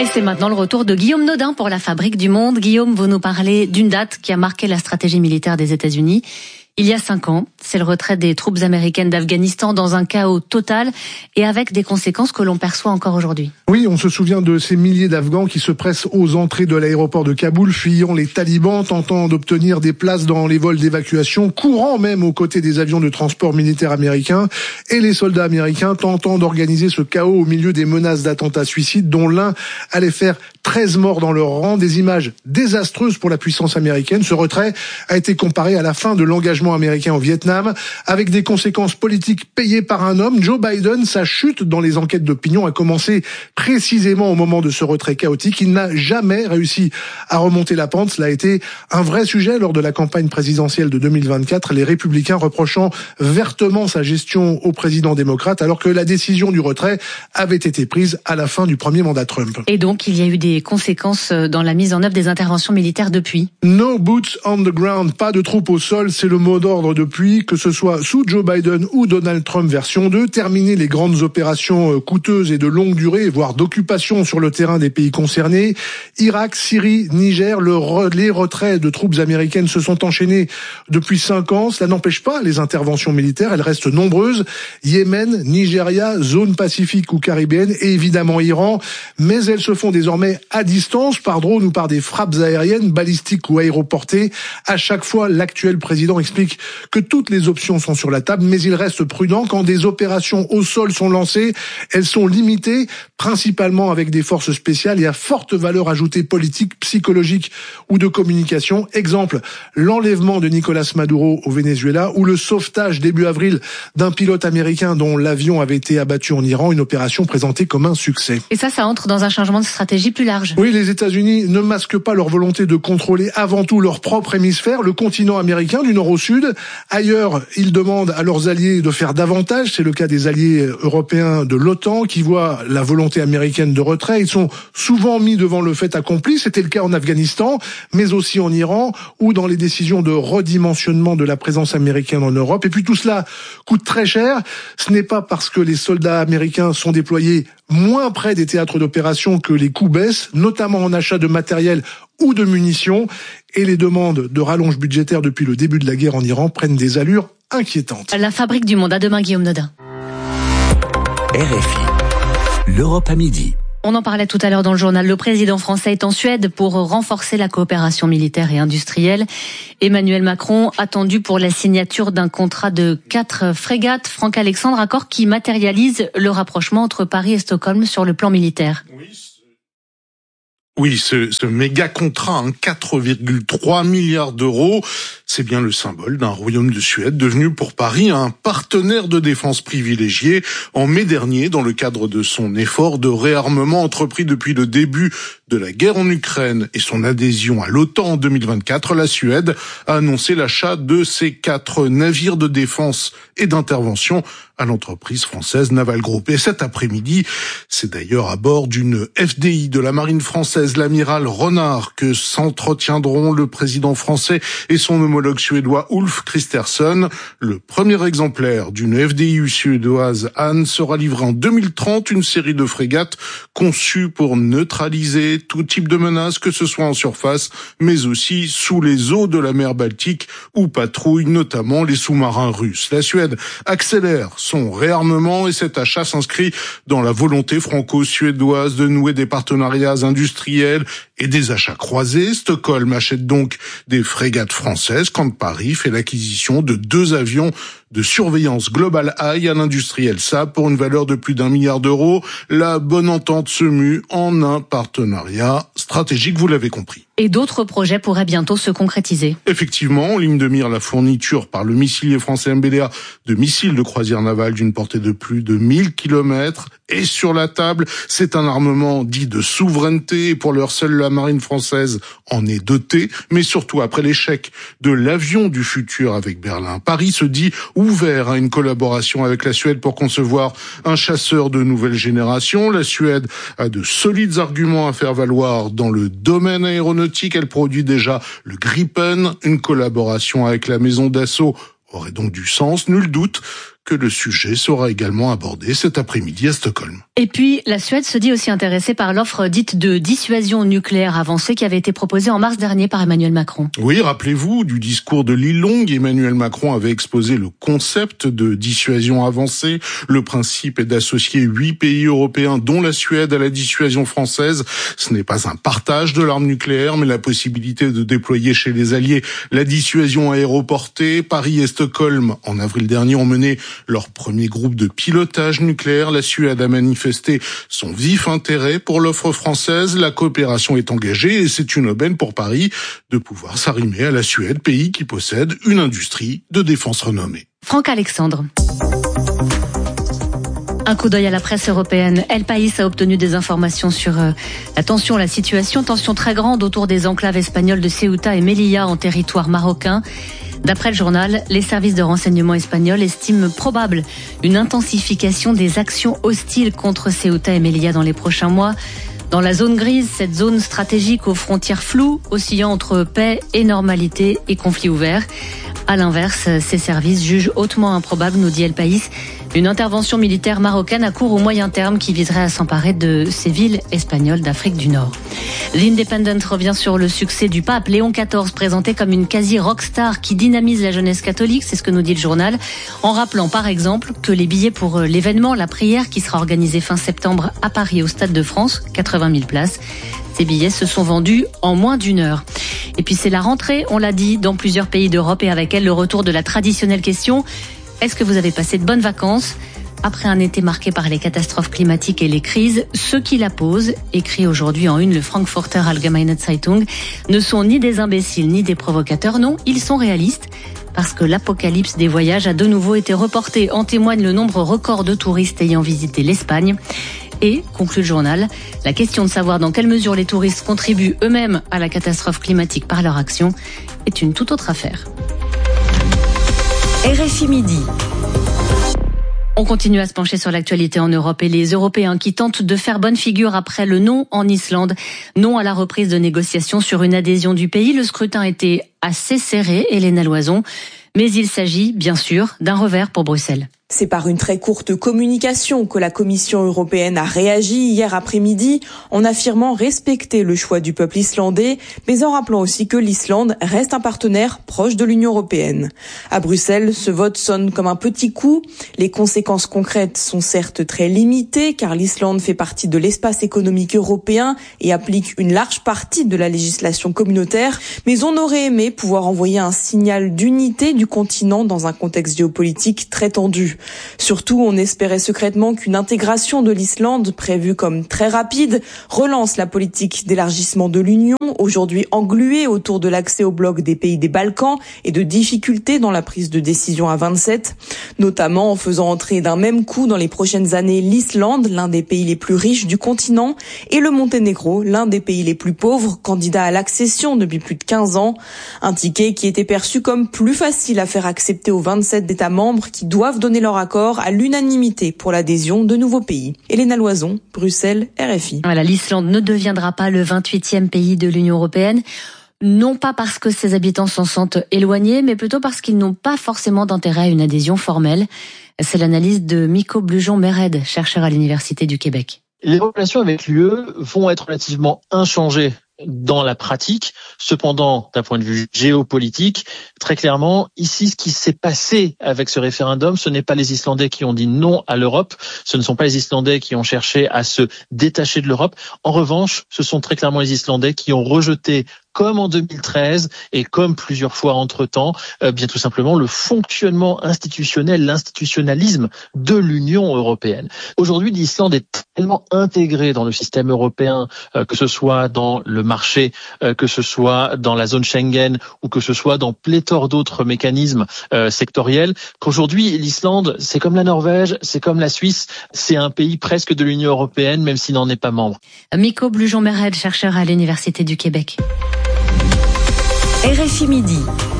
Et c'est maintenant le retour de Guillaume Nodin pour la Fabrique du Monde. Guillaume, vous nous parlez d'une date qui a marqué la stratégie militaire des États-Unis. Il y a cinq ans, c'est le retrait des troupes américaines d'Afghanistan dans un chaos total et avec des conséquences que l'on perçoit encore aujourd'hui. Oui, on se souvient de ces milliers d'Afghans qui se pressent aux entrées de l'aéroport de Kaboul, fuyant les talibans, tentant d'obtenir des places dans les vols d'évacuation, courant même aux côtés des avions de transport militaires américains, et les soldats américains tentant d'organiser ce chaos au milieu des menaces d'attentats suicides, dont l'un allait faire treize morts dans leur rang, des images désastreuses pour la puissance américaine. Ce retrait a été comparé à la fin de l'engagement américain au Vietnam, avec des conséquences politiques payées par un homme. Joe Biden, sa chute dans les enquêtes d'opinion a commencé précisément au moment de ce retrait chaotique. Il n'a jamais réussi à remonter la pente. Cela a été un vrai sujet lors de la campagne présidentielle de deux mille vingt-quatre, les républicains reprochant vertement sa gestion au président démocrate, alors que la décision du retrait avait été prise à la fin du premier mandat Trump. Et donc, il y a eu des conséquences dans la mise en œuvre des interventions militaires depuis. No boots on the ground, pas de troupes au sol, c'est le mot d'ordre depuis, que ce soit sous Joe Biden ou Donald Trump version deux, terminer les grandes opérations coûteuses et de longue durée, voire d'occupation sur le terrain des pays concernés. Irak, Syrie, Niger, le re- les retraits de troupes américaines se sont enchaînés depuis cinq ans. Cela n'empêche pas les interventions militaires, elles restent nombreuses. Yémen, Nigeria, zone pacifique ou caribéenne et évidemment Iran, mais elles se font désormais à distance, par drone ou par des frappes aériennes, balistiques ou aéroportées. À chaque fois, l'actuel président explique que toutes les options sont sur la table, mais il reste prudent. Quand des opérations au sol sont lancées, elles sont limitées, principalement avec des forces spéciales et à forte valeur ajoutée politique, psychologique ou de communication. Exemple, l'enlèvement de Nicolas Maduro au Venezuela ou le sauvetage début avril d'un pilote américain dont l'avion avait été abattu en Iran, une opération présentée comme un succès. Et ça, ça entre dans un changement de stratégie plus large. Oui, les États-Unis ne masquent pas leur volonté de contrôler avant tout leur propre hémisphère, le continent américain du nord au sud. Ailleurs, ils demandent à leurs alliés de faire davantage. C'est le cas des alliés européens de l'OTAN qui voient la volonté américaine de retrait. Ils sont souvent mis devant le fait accompli. C'était le cas en Afghanistan, mais aussi en Iran ou dans les décisions de redimensionnement de la présence américaine en Europe. Et puis tout cela coûte très cher. Ce n'est pas parce que les soldats américains sont déployés moins près des théâtres d'opération que les coûts baissent, notamment en achat de matériel ou de munitions. Et les demandes de rallonge budgétaire depuis le début de la guerre en Iran prennent des allures inquiétantes. La Fabrique du Monde. À demain, Guillaume Nodin. R F I, l'Europe à midi. On en parlait tout à l'heure dans le journal. Le président français est en Suède pour renforcer la coopération militaire et industrielle. Emmanuel Macron attendu pour la signature d'un contrat de quatre frégates. Franck Alexandre, accord qui matérialise le rapprochement entre Paris et Stockholm sur le plan militaire. Oui. Oui, ce, ce méga contrat, hein, quatre virgule trois milliards d'euros, c'est bien le symbole d'un royaume de Suède devenu pour Paris un partenaire de défense privilégié. En mai dernier, dans le cadre de son effort de réarmement entrepris depuis le début de la guerre en Ukraine et son adhésion à l'OTAN en deux mille vingt-quatre, la Suède a annoncé l'achat de ces quatre navires de défense et d'intervention à l'entreprise française Naval Group. Et cet après-midi, c'est d'ailleurs à bord d'une F D I de la marine française, l'amiral Renard, que s'entretiendront le président français et son homologue suédois Ulf Kristersson. Le premier exemplaire d'une F D I suédoise Anne sera livré en deux mille trente, une série de frégates conçues pour neutraliser tout type de menace, que ce soit en surface, mais aussi sous les eaux de la mer Baltique, où patrouillent notamment les sous-marins russes. La Suède accélère son réarmement et cet achat s'inscrit dans la volonté franco-suédoise de nouer des partenariats industriels et des achats croisés. Stockholm achète donc des frégates françaises quand Paris fait l'acquisition de deux avions de surveillance Global Eye à l'industriel Saab pour une valeur de plus d'un milliard d'euros. La bonne entente se mue en un partenariat stratégique, vous l'avez compris. Et d'autres projets pourraient bientôt se concrétiser. Effectivement, en ligne de mire, la fourniture par le missilier français M B D A de missiles de croisière navale d'une portée de plus de mille kilomètres est sur la table. C'est un armement dit de souveraineté et pour l'heure seule la marine française en est dotée. Mais surtout, après l'échec de l'avion du futur avec Berlin, Paris se dit ouvert à une collaboration avec la Suède pour concevoir un chasseur de nouvelle génération. La Suède a de solides arguments à faire valoir dans le domaine aéronautique. Elle produit déjà le Gripen. Une collaboration avec la maison d'assaut aurait donc du sens. Nul doute que le sujet sera également abordé cet après-midi à Stockholm. Et puis, la Suède se dit aussi intéressée par l'offre dite de dissuasion nucléaire avancée qui avait été proposée en mars dernier par Emmanuel Macron. Oui, rappelez-vous du discours de l'île longue, Emmanuel Macron avait exposé le concept de dissuasion avancée. Le principe est d'associer huit pays européens, dont la Suède, à la dissuasion française. Ce n'est pas un partage de l'arme nucléaire, mais la possibilité de déployer chez les alliés la dissuasion aéroportée. Paris et Stockholm, en avril dernier, ont mené leur premier groupe de pilotage nucléaire. La Suède a manifesté son vif intérêt pour l'offre française. La coopération est engagée et c'est une aubaine pour Paris de pouvoir s'arrimer à la Suède, pays qui possède une industrie de défense renommée. Franck Alexandre. Un coup d'œil à la presse européenne. El País a obtenu des informations sur euh, la tension, la situation. Tension très grande autour des enclaves espagnoles de Ceuta et Melilla en territoire marocain. D'après le journal, les services de renseignement espagnols estiment probable une intensification des actions hostiles contre Ceuta et Melilla dans les prochains mois. Dans la zone grise, cette zone stratégique aux frontières floues, oscillant entre paix et normalité et conflit ouvert. À l'inverse, ces services jugent hautement improbable, nous dit El País, une intervention militaire marocaine à court ou moyen terme qui viserait à s'emparer de ces villes espagnoles d'Afrique du Nord. L'Independent revient sur le succès du pape Léon quatorze, présenté comme une quasi-rockstar qui dynamise la jeunesse catholique, c'est ce que nous dit le journal, en rappelant par exemple que les billets pour l'événement, la prière qui sera organisée fin septembre à Paris au Stade de France, quatre-vingt mille places, ces billets se sont vendus en moins d'une heure. Et puis c'est la rentrée, on l'a dit, dans plusieurs pays d'Europe et avec elle le retour de la traditionnelle question « Est-ce que vous avez passé de bonnes vacances ?» Après un été marqué par les catastrophes climatiques et les crises, ceux qui la posent, écrit aujourd'hui en une le Frankfurter Allgemeine Zeitung, ne sont ni des imbéciles ni des provocateurs, non, ils sont réalistes. Parce que l'apocalypse des voyages a de nouveau été reporté. En témoigne le nombre record de touristes ayant visité l'Espagne. Et, conclut le journal, la question de savoir dans quelle mesure les touristes contribuent eux-mêmes à la catastrophe climatique par leur action est une toute autre affaire. R F I Midi. On continue à se pencher sur l'actualité en Europe et les Européens qui tentent de faire bonne figure après le non en Islande, non à la reprise de négociations sur une adhésion du pays. Le scrutin était assez serré, Helena Loison, mais il s'agit, bien sûr, d'un revers pour Bruxelles. C'est par une très courte communication que la Commission européenne a réagi hier après-midi en affirmant respecter le choix du peuple islandais, mais en rappelant aussi que l'Islande reste un partenaire proche de l'Union européenne. À Bruxelles, ce vote sonne comme un petit coup. Les conséquences concrètes sont certes très limitées car l'Islande fait partie de l'espace économique européen et applique une large partie de la législation communautaire, mais on aurait aimé pouvoir envoyer un signal d'unité du continent dans un contexte géopolitique très tendu. Surtout, on espérait secrètement qu'une intégration de l'Islande, prévue comme très rapide, relance la politique d'élargissement de l'Union, aujourd'hui engluée autour de l'accès au bloc des pays des Balkans et de difficultés dans la prise de décision à vingt-sept, notamment en faisant entrer d'un même coup dans les prochaines années l'Islande, l'un des pays les plus riches du continent, et le Monténégro, l'un des pays les plus pauvres, candidat à l'accession depuis plus de quinze ans. Un ticket qui était perçu comme plus facile à faire accepter aux vingt-sept États membres qui doivent donner leur accord à l'unanimité pour l'adhésion de nouveaux pays. Helena Loison, Bruxelles, R F I. Voilà, l'Islande ne deviendra pas le vingt-huitième pays de l'Union européenne, non pas parce que ses habitants s'en sentent éloignés, mais plutôt parce qu'ils n'ont pas forcément d'intérêt à une adhésion formelle. C'est l'analyse de Miko Blujon-Mered, chercheur à l'Université du Québec. Les relations avec l'U E vont être relativement inchangées dans la pratique. Cependant, d'un point de vue géopolitique, très clairement, ici, ce qui s'est passé avec ce référendum, ce n'est pas les Islandais qui ont dit non à l'Europe, ce ne sont pas les Islandais qui ont cherché à se détacher de l'Europe. En revanche, ce sont très clairement les Islandais qui ont rejeté, comme en deux mille treize et comme plusieurs fois entre-temps, euh, bien tout simplement le fonctionnement institutionnel, l'institutionnalisme de l'Union européenne. Aujourd'hui, l'Islande est tellement intégrée dans le système européen, euh, que ce soit dans le marché, euh, que ce soit dans la zone Schengen ou que ce soit dans pléthore d'autres mécanismes euh, sectoriels, qu'aujourd'hui, l'Islande, c'est comme la Norvège, c'est comme la Suisse, c'est un pays presque de l'Union européenne, même s'il n'en est pas membre. Miko Blujon-Mered, chercheur à l'Université du Québec. R F I Midi.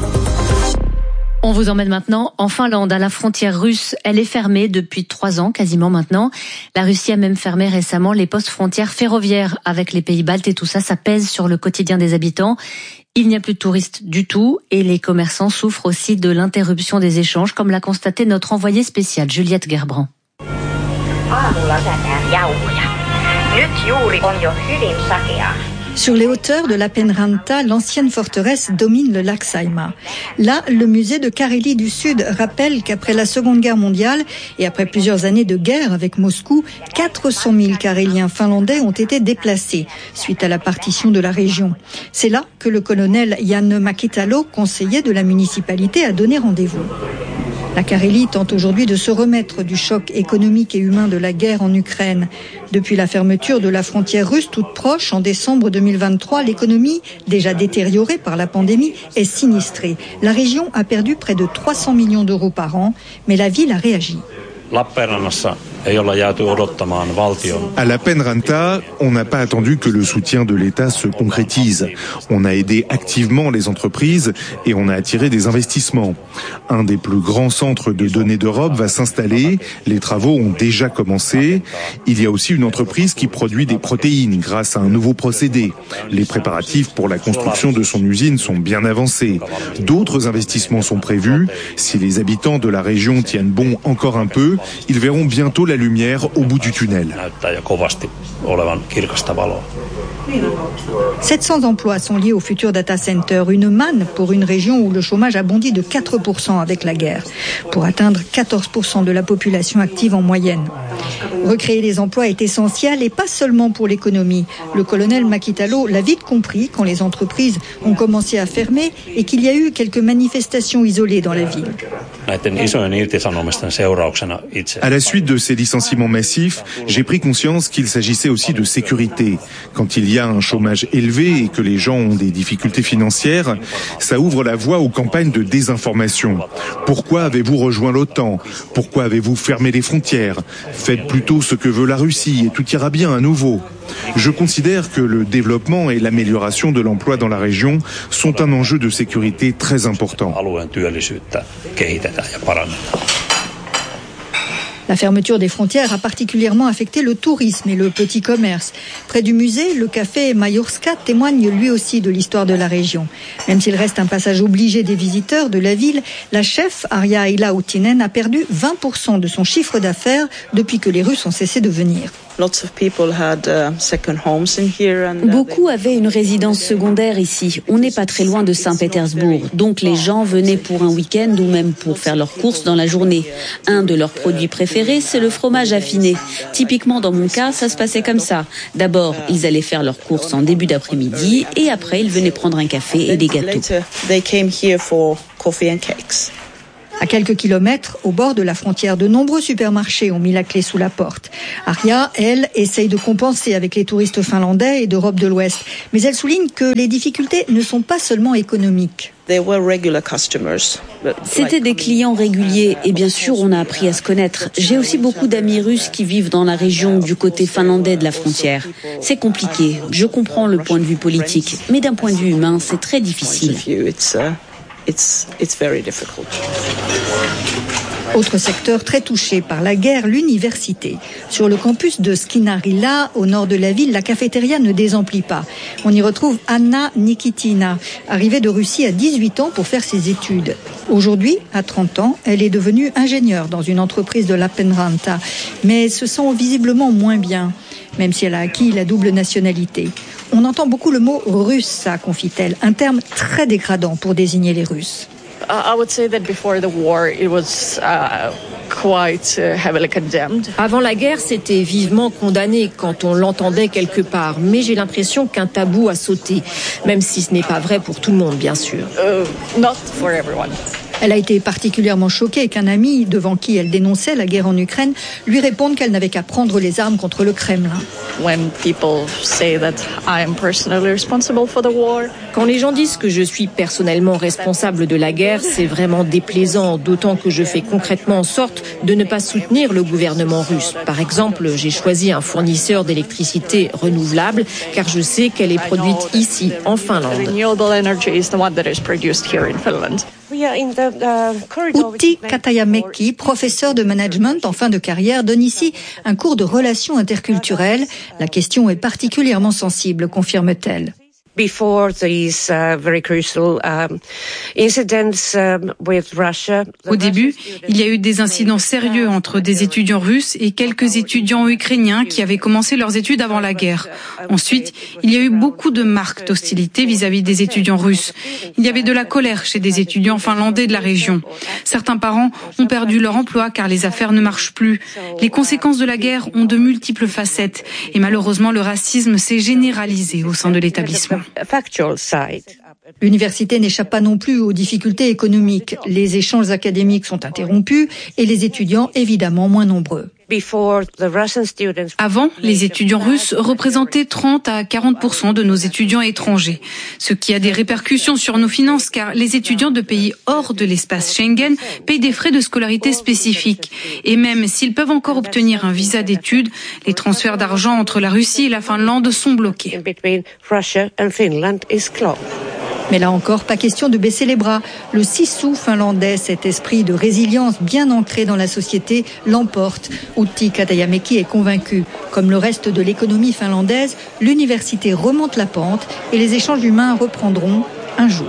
On vous emmène maintenant en Finlande, à la frontière russe. Elle est fermée depuis trois ans, quasiment maintenant. La Russie a même fermé récemment les postes frontières ferroviaires avec les pays baltes et tout ça, ça pèse sur le quotidien des habitants. Il n'y a plus de touristes du tout et les commerçants souffrent aussi de l'interruption des échanges, comme l'a constaté notre envoyée spéciale Juliette Gerbrand. Sur les hauteurs de Lappeenranta, l'ancienne forteresse domine le lac Saimaa. Là, le musée de Carélie du Sud rappelle qu'après la Seconde Guerre mondiale et après plusieurs années de guerre avec Moscou, quatre cent mille Caréliens finlandais ont été déplacés suite à la partition de la région. C'est là que le colonel Janne Mäkitalo, conseiller de la municipalité, a donné rendez-vous. La Carélie tente aujourd'hui de se remettre du choc économique et humain de la guerre en Ukraine. Depuis la fermeture de la frontière russe toute proche en décembre deux mille vingt-trois, l'économie, déjà détériorée par la pandémie, est sinistrée. La région a perdu près de trois cents millions d'euros par an, mais la ville a réagi. À Lappeenranta, on n'a pas attendu que le soutien de l'État se concrétise. On a aidé activement les entreprises et on a attiré des investissements. Un des plus grands centres de données d'Europe va s'installer. Les travaux ont déjà commencé. Il y a aussi une entreprise qui produit des protéines grâce à un nouveau procédé. Les préparatifs pour la construction de son usine sont bien avancés. D'autres investissements sont prévus. Si les habitants de la région tiennent bon encore un peu, ils verront bientôt la lumière au bout du tunnel. sept cents emplois sont liés au futur data center, une manne pour une région où le chômage a bondi de quatre pour cent avec la guerre, pour atteindre quatorze pour cent de la population active en moyenne. Recréer les emplois est essentiel et pas seulement pour l'économie. Le colonel Mäkitalo l'a vite compris quand les entreprises ont commencé à fermer et qu'il y a eu quelques manifestations isolées dans la ville. À la suite de ces licenciements massifs, j'ai pris conscience qu'il s'agissait aussi de sécurité. Quand il y a un chômage élevé et que les gens ont des difficultés financières, ça ouvre la voie aux campagnes de désinformation. Pourquoi avez-vous rejoint l'OTAN? Pourquoi avez-vous fermé les frontières? Faites plutôt ce que veut la Russie et tout ira bien à nouveau. Je considère que le développement et l'amélioration de l'emploi dans la région sont un enjeu de sécurité très important. La fermeture des frontières a particulièrement affecté le tourisme et le petit commerce. Près du musée, le café Majorska témoigne lui aussi de l'histoire de la région. Même s'il reste un passage obligé des visiteurs de la ville, la chef Arja Ilautinen a perdu vingt pour cent de son chiffre d'affaires depuis que les Russes ont cessé de venir. Beaucoup avaient une résidence secondaire ici. On n'est pas très loin de Saint-Pétersbourg. Donc les gens venaient pour un week-end ou même pour faire leurs courses dans la journée. Un de leurs produits préférés, c'est le fromage affiné. Typiquement dans mon cas, ça se passait comme ça. D'abord, ils allaient faire leurs courses en début d'après-midi et après, ils venaient prendre un café et des gâteaux. À quelques kilomètres, au bord de la frontière, de nombreux supermarchés ont mis la clé sous la porte. Arja, elle, essaye de compenser avec les touristes finlandais et d'Europe de l'Ouest. Mais elle souligne que les difficultés ne sont pas seulement économiques. C'était des clients réguliers et bien sûr on a appris à se connaître. J'ai aussi beaucoup d'amis russes qui vivent dans la région du côté finlandais de la frontière. C'est compliqué, je comprends le point de vue politique, mais d'un point de vue humain, c'est très difficile. It's, it's very difficult. Autre secteur très touché par la guerre, l'université. Sur le campus de Skinarila, au nord de la ville, la cafétéria ne désemplit pas. On y retrouve Anna Nikitina, arrivée de Russie à dix-huit ans pour faire ses études. Aujourd'hui, à trente ans, elle est devenue ingénieure dans une entreprise de Lappeenranta, mais se sent visiblement moins bien, même si elle a acquis la double nationalité. On entend beaucoup le mot russe, confie-t-elle, un terme très dégradant pour désigner les Russes. Avant la guerre, c'était vivement condamné quand on l'entendait quelque part. Mais j'ai l'impression qu'un tabou a sauté, même si ce n'est pas vrai pour tout le monde, bien sûr. Uh, not for everyone. Elle a été particulièrement choquée qu'un ami, devant qui elle dénonçait la guerre en Ukraine, lui réponde qu'elle n'avait qu'à prendre les armes contre le Kremlin. Quand les gens disent que je suis personnellement responsable de la guerre, c'est vraiment déplaisant, d'autant que je fais concrètement en sorte de ne pas soutenir le gouvernement russe. Par exemple, j'ai choisi un fournisseur d'électricité renouvelable car je sais qu'elle est produite ici, en Finlande. Outi Katajamäki, professeur de management en fin de carrière, donne ici un cours de relations interculturelles. La question est particulièrement sensible, confirme-t-elle. Before these uh, very crucial um, incidents um, with Russia. Au début, il y a eu des incidents sérieux entre des étudiants russes et quelques étudiants ukrainiens qui avaient commencé leurs études avant la guerre. Ensuite, il y a eu beaucoup de marques d'hostilité vis-à-vis des étudiants russes. Il y avait de la colère chez des étudiants finlandais de la région. Certains parents ont perdu leur emploi car les affaires ne marchent plus. Les conséquences de la guerre ont de multiples facettes et malheureusement le racisme s'est généralisé au sein de l'établissement. L'université n'échappe pas non plus aux difficultés économiques. Les échanges académiques sont interrompus et les étudiants évidemment moins nombreux. Avant, les étudiants russes représentaient trente à quarante pour cent de nos étudiants étrangers, ce qui a des répercussions sur nos finances car les étudiants de pays hors de l'espace Schengen payent des frais de scolarité spécifiques. Et même s'ils peuvent encore obtenir un visa d'études, les transferts d'argent entre la Russie et la Finlande sont bloqués. Mais là encore, pas question de baisser les bras. Le sissou finlandais, cet esprit de résilience bien ancré dans la société, l'emporte. Outi Katajamäki est convaincu. Comme le reste de l'économie finlandaise, l'université remonte la pente et les échanges humains reprendront un jour.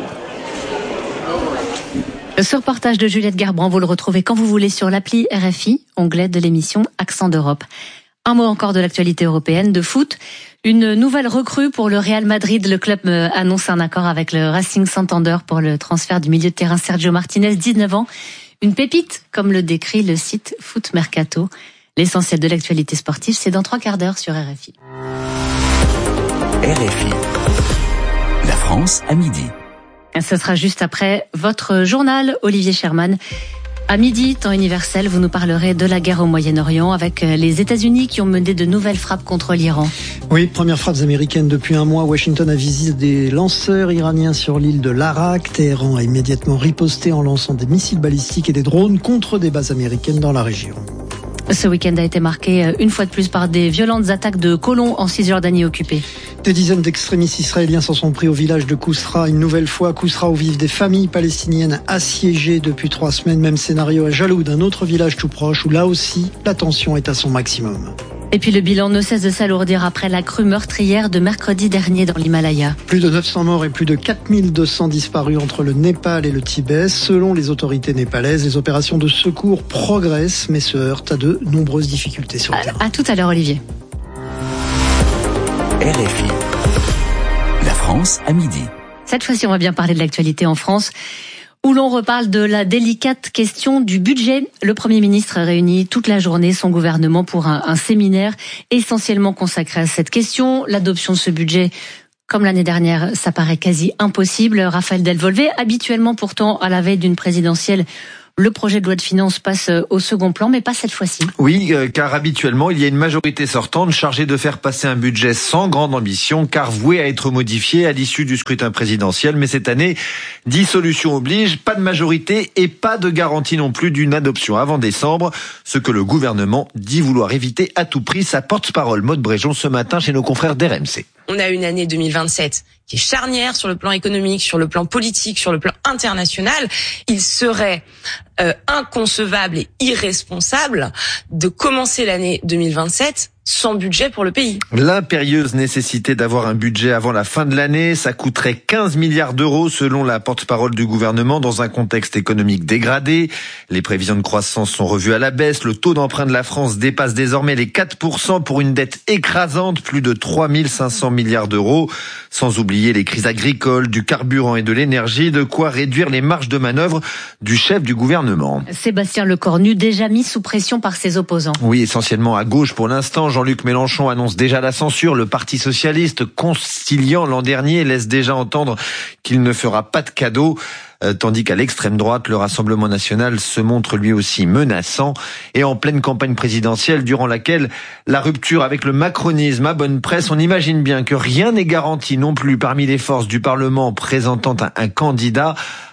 Ce reportage de Juliette Garbrand, vous le retrouvez quand vous voulez sur l'appli R F I, onglet de l'émission Accent d'Europe. Un mot encore de l'actualité européenne, de foot. Une nouvelle recrue pour le Real Madrid. Le club annonce un accord avec le Racing Santander pour le transfert du milieu de terrain Sergio Martinez, dix-neuf ans. Une pépite, comme le décrit le site Foot Mercato. L'essentiel de l'actualité sportive, c'est dans trois quarts d'heure sur R F I. R F I. La France à midi. Ce sera juste après votre journal, Olivier Sherman. À midi, temps universel, vous nous parlerez de la guerre au Moyen-Orient avec les États-Unis qui ont mené de nouvelles frappes contre l'Iran. Oui, premières frappes américaines depuis un mois. Washington a visé des lanceurs iraniens sur l'île de l'Arak. Téhéran a immédiatement riposté en lançant des missiles balistiques et des drones contre des bases américaines dans la région. Ce week-end a été marqué une fois de plus par des violentes attaques de colons en Cisjordanie occupée. Des dizaines d'extrémistes israéliens s'en sont pris au village de Kousra. Une nouvelle fois, Kousra où vivent des familles palestiniennes assiégées depuis trois semaines. Même scénario à Jaloud, un autre village tout proche où là aussi la tension est à son maximum. Et puis le bilan ne cesse de s'alourdir après la crue meurtrière de mercredi dernier dans l'Himalaya. Plus de neuf cents morts et plus de quatre mille deux cents disparus entre le Népal et le Tibet. Selon les autorités népalaises, les opérations de secours progressent mais se heurtent à de nombreuses difficultés sur le terrain. À tout à l'heure, Olivier. R F I. La France à midi. Cette fois-ci, on va bien parler de l'actualité en France, où l'on reparle de la délicate question du budget. Le Premier ministre réunit toute la journée son gouvernement pour un, un séminaire essentiellement consacré à cette question. L'adoption de ce budget, comme l'année dernière, ça paraît quasi impossible. Raphaël Delvolvé, habituellement pourtant à la veille d'une présidentielle, le projet de loi de finances passe au second plan, mais pas cette fois-ci. Oui, car habituellement, il y a une majorité sortante chargée de faire passer un budget sans grande ambition, car voué à être modifié à l'issue du scrutin présidentiel. Mais cette année, dissolution oblige, pas de majorité et pas de garantie non plus d'une adoption avant décembre, ce que le gouvernement dit vouloir éviter à tout prix. Sa porte-parole, Maude Bréjon, ce matin chez nos confrères d'R M C. On a une année deux mille vingt-sept qui est charnière sur le plan économique, sur le plan politique, sur le plan international. Il serait euh, inconcevable et irresponsable de commencer l'année deux mille vingt-sept sans budget pour le pays. L'impérieuse nécessité d'avoir un budget avant la fin de l'année, ça coûterait quinze milliards d'euros selon la porte-parole du gouvernement dans un contexte économique dégradé. Les prévisions de croissance sont revues à la baisse. Le taux d'emprunt de la France dépasse désormais les quatre pour cent pour une dette écrasante, plus de trois mille cinq cents milliards d'euros. Sans oublier les crises agricoles, du carburant et de l'énergie, de quoi réduire les marges de manœuvre du chef du gouvernement. Sébastien Lecornu, déjà mis sous pression par ses opposants. Oui, essentiellement à gauche pour l'instant. Jean-Luc Mélenchon annonce déjà la censure. Le Parti socialiste, conciliant l'an dernier, laisse déjà entendre qu'il ne fera pas de cadeau. Euh, tandis qu'à l'extrême droite, le Rassemblement national se montre lui aussi menaçant. Et en pleine campagne présidentielle, durant laquelle la rupture avec le macronisme a bonne presse, on imagine bien que rien n'est garanti non plus parmi les forces du Parlement présentant un, un candidat.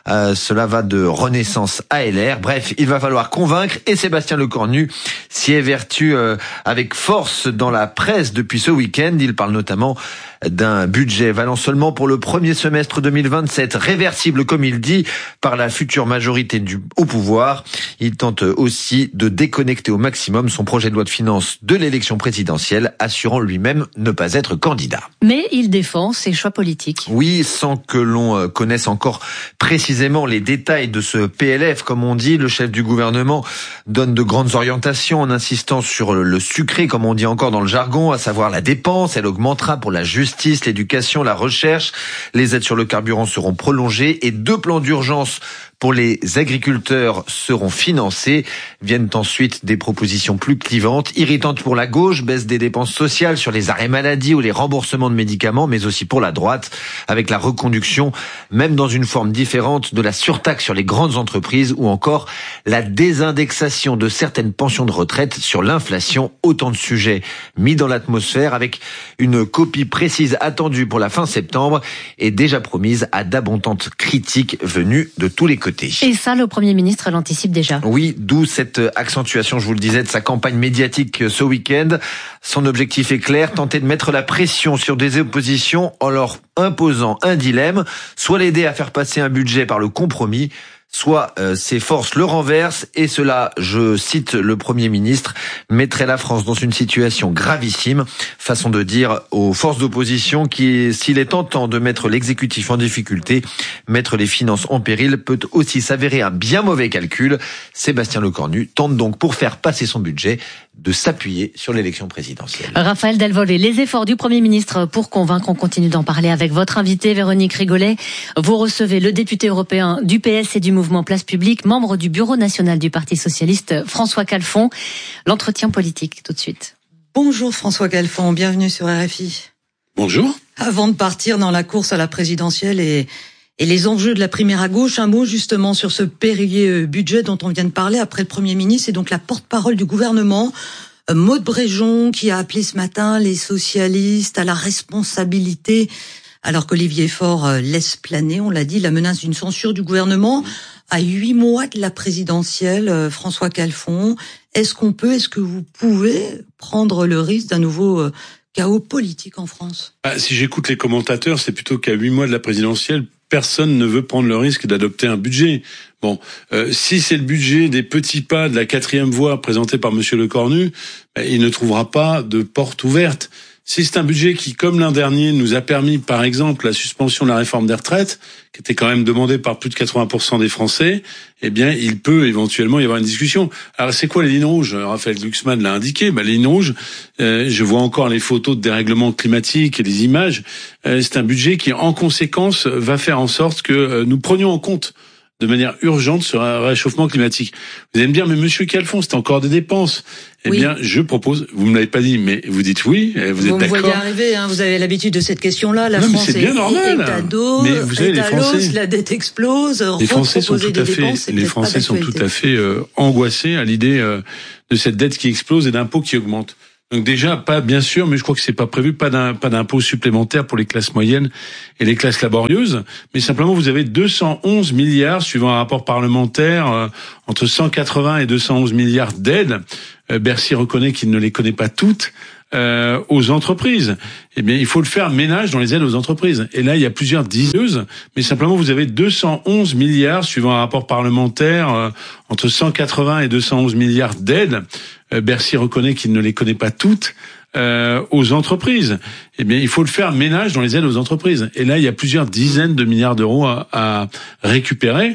Euh, cela va de Renaissance à L R. Bref, il va falloir convaincre et Sébastien Lecornu s'y évertue euh, avec force dans la presse depuis ce week-end. Il parle notamment d'un budget valant seulement pour le premier semestre deux mille vingt-sept, réversible comme il dit par la future majorité du, au pouvoir. Il tente aussi de déconnecter au maximum son projet de loi de finances de l'élection présidentielle, assurant lui-même ne pas être candidat. Mais il défend ses choix politiques. Oui, sans que l'on connaisse encore précisément les détails de ce P L F, comme on dit, le chef du gouvernement donne de grandes orientations en insistant sur le sucré, comme on dit encore dans le jargon, à savoir la dépense. Elle augmentera pour la justice, l'éducation, la recherche. Les aides sur le carburant seront prolongées et deux plans d'urgence pour les agriculteurs seront financés. Viennent ensuite des propositions plus clivantes, irritantes pour la gauche, baisse des dépenses sociales sur les arrêts maladie ou les remboursements de médicaments, mais aussi pour la droite, avec la reconduction, même dans une forme différente, de la surtaxe sur les grandes entreprises ou encore la désindexation de certaines pensions de retraite sur l'inflation. Autant de sujets mis dans l'atmosphère avec une copie précise attendue pour la fin septembre et déjà promise à d'abondantes critiques venues de tous les côtés. Et ça, le Premier ministre l'anticipe déjà. Oui, d'où cette accentuation, je vous le disais, de sa campagne médiatique ce week-end. Son objectif est clair, tenter de mettre la pression sur des oppositions en leur imposant un dilemme, soit l'aider à faire passer un budget par le compromis, soit euh, ses forces le renversent, et cela, je cite le Premier ministre, mettrait la France dans une situation gravissime, façon de dire aux forces d'opposition qui, s'il est tentant de mettre l'exécutif en difficulté, mettre les finances en péril peut aussi s'avérer un bien mauvais calcul. Sébastien Lecornu tente donc, pour faire passer son budget, de s'appuyer sur l'élection présidentielle. Raphaël Delvolé, les efforts du Premier ministre pour convaincre, on continue d'en parler avec votre invité Véronique Rigolet. Vous recevez le député européen du P S et du mouvement Place Publique, membre du bureau national du Parti socialiste, François Calfon. L'entretien politique, tout de suite. Bonjour François Calfon, bienvenue sur R F I. Bonjour. Avant de partir dans la course à la présidentielle et, et les enjeux de la primaire à gauche, un mot justement sur ce périlleux budget dont on vient de parler après le Premier ministre et donc la porte-parole du gouvernement, Maud Bréjon, qui a appelé ce matin les socialistes à la responsabilité, alors qu'Olivier Faure laisse planer, on l'a dit, la menace d'une censure du gouvernement. À huit mois de la présidentielle, François Calfon, est-ce qu'on peut, est-ce que vous pouvez prendre le risque d'un nouveau chaos politique en France? Bah, si j'écoute les commentateurs, c'est plutôt qu'à huit mois de la présidentielle, personne ne veut prendre le risque d'adopter un budget. Bon, euh, si c'est le budget des petits pas de la quatrième voie présenté par Monsieur Lecornu, bah, il ne trouvera pas de porte ouverte. Si c'est un budget qui, comme l'an dernier, nous a permis, par exemple, la suspension de la réforme des retraites, qui était quand même demandée par plus de quatre-vingts pour cent des Français, eh bien, il peut éventuellement y avoir une discussion. Alors, c'est quoi les lignes rouges? Raphaël Glucksmann l'a indiqué. Bah, les lignes rouges, euh, je vois encore les photos de dérèglement climatique et les images. Euh, c'est un budget qui, en conséquence, va faire en sorte que euh, nous prenions en compte de manière urgente sur un réchauffement climatique. Vous allez me dire, mais Monsieur Calfon, c'est encore des dépenses. Eh oui. bien, je propose, vous me l'avez pas dit, mais vous dites oui, vous êtes vous d'accord. Vous voyez arriver, hein, vous avez l'habitude de cette question-là. La non, France mais c'est bien est, normal. est à dos, mais vous savez, est les à Français, l'os, la dette explose, les Français sont tout à fait, dépenses, les Français sont tout à fait euh, angoissés à l'idée euh, de cette dette qui explose et d'impôts qui augmentent. Donc déjà, pas bien sûr, mais je crois que c'est pas prévu, pas d'un, pas d'impôts supplémentaires pour les classes moyennes et les classes laborieuses, mais simplement vous avez deux cent onze milliards, suivant un rapport parlementaire, euh, entre cent quatre-vingts et deux cent onze milliards d'aides. Euh, Bercy reconnaît qu'il ne les connaît pas toutes. Euh, aux entreprises. Eh bien, il faut le faire ménage dans les aides aux entreprises. Et là, il y a plusieurs diseuses, mais simplement, vous avez deux cent onze milliards, suivant un rapport parlementaire, euh, entre cent quatre-vingts et deux cent onze milliards d'aides. Euh, Bercy reconnaît qu'il ne les connaît pas toutes. Euh, aux entreprises. Eh bien, il faut le faire ménage dans les aides aux entreprises. Et là, il y a plusieurs dizaines de milliards d'euros à, à récupérer.